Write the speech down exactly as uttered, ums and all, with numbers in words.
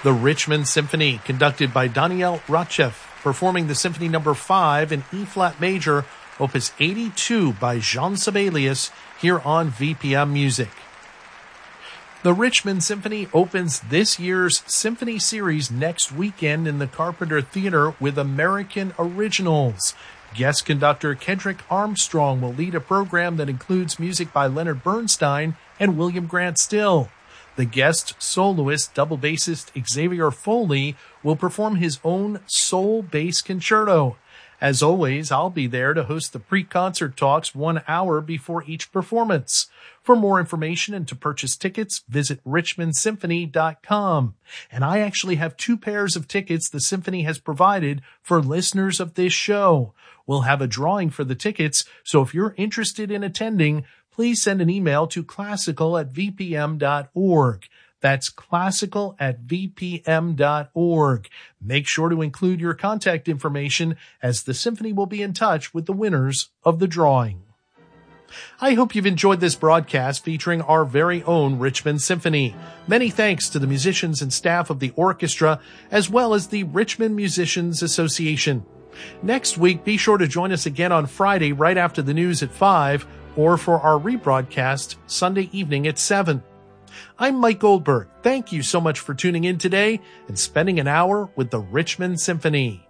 The Richmond Symphony, conducted by Daniel Ratchev, performing the Symphony Number five in E-flat major, Opus eighty-two by Jean Sibelius, here on V P M Music. The Richmond Symphony opens this year's Symphony Series next weekend in the Carpenter Theater with American Originals. Guest conductor Kendrick Armstrong will lead a program that includes music by Leonard Bernstein and William Grant Still. The guest soloist, double bassist Xavier Foley, will perform his own soul bass concerto. As always, I'll be there to host the pre-concert talks one hour before each performance. For more information and to purchase tickets, visit richmond symphony dot com. And I actually have two pairs of tickets the Symphony has provided for listeners of this show. We'll have a drawing for the tickets, so if you're interested in attending, please send an email to classical at v p m dot org. That's classical at v p m dot org. Make sure to include your contact information, as the Symphony will be in touch with the winners of the drawing. I hope you've enjoyed this broadcast featuring our very own Richmond Symphony. Many thanks to the musicians and staff of the orchestra, as well as the Richmond Musicians Association. Next week, be sure to join us again on Friday right after the news at five, or for our rebroadcast Sunday evening at seven. I'm Mike Goldberg. Thank you so much for tuning in today and spending an hour with the Richmond Symphony.